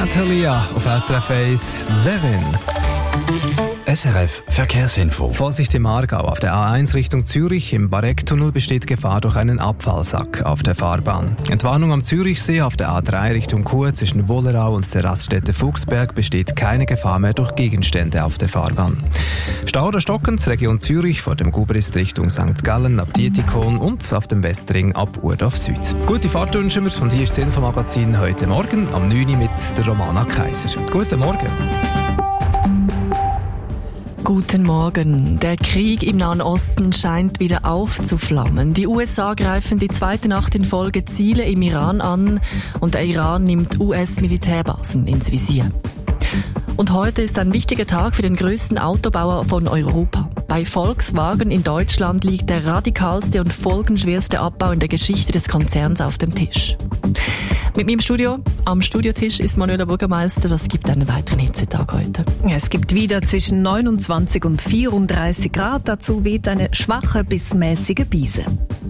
Natalia auf SRF 1, Levin. SRF Verkehrsinfo. Vorsicht im Aargau. Auf der A1 Richtung Zürich im Barecktunnel besteht Gefahr durch einen Abfallsack auf der Fahrbahn. Entwarnung am Zürichsee. Auf der A3 Richtung Chur zwischen Wollerau und der Raststätte Fuchsberg besteht keine Gefahr mehr durch Gegenstände auf der Fahrbahn. Stau oder Stockens, Region Zürich vor dem Gubrist Richtung St. Gallen ab Dietikon und auf dem Westring ab Urdorf Süd. Gute Fahrt wünschen wir und hier ist das Infomagazin heute Morgen am 9 Uhr mit der Romana Kaiser. Guten Morgen. Guten Morgen. Der Krieg im Nahen Osten scheint wieder aufzuflammen. Die USA greifen die zweite Nacht in Folge Ziele im Iran an und der Iran nimmt US-Militärbasen ins Visier. Und heute ist ein wichtiger Tag für den grössten Autobauer von Europa. Bei Volkswagen in Deutschland liegt der radikalste und folgenschwerste Abbau in der Geschichte des Konzerns auf dem Tisch. Mit mir im Studio, am Studiotisch, ist Manuela Bürgermeister. Das gibt einen weiteren Hitzetag heute. Es gibt wieder zwischen 29 und 34 Grad. Dazu weht eine schwache bis mäßige Brise.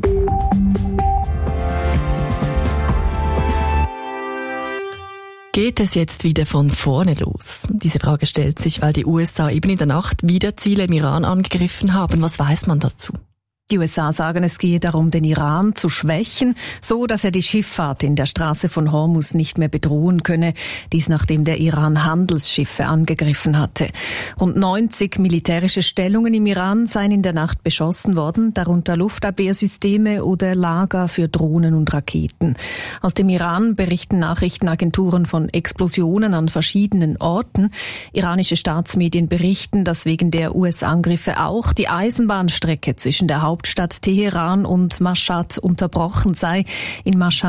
Geht es jetzt wieder von vorne los? Diese Frage stellt sich, weil die USA eben in der Nacht wieder Ziele im Iran angegriffen haben. Was weiß man dazu? Die USA sagen, es gehe darum, den Iran zu schwächen, so dass er die Schifffahrt in der Straße von Hormuz nicht mehr bedrohen könne. Dies nachdem der Iran Handelsschiffe angegriffen hatte. Rund 90 militärische Stellungen im Iran seien in der Nacht beschossen worden, darunter Luftabwehrsysteme oder Lager für Drohnen und Raketen. Aus dem Iran berichten Nachrichtenagenturen von Explosionen an verschiedenen Orten. Iranische Staatsmedien berichten, dass wegen der US-Angriffe auch die Eisenbahnstrecke zwischen der Hauptstadt Teheran und Mashhad unterbrochen sei. In Mashhad